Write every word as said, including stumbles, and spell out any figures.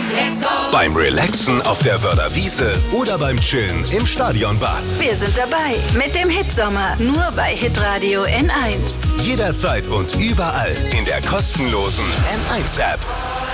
let's go. Beim Relaxen auf der Wörder Wiese oder beim Chillen im Stadionbad. Wir sind dabei mit dem Hitsommer, nur bei Hitradio N eins. Jederzeit und überall in der kostenlosen N eins App.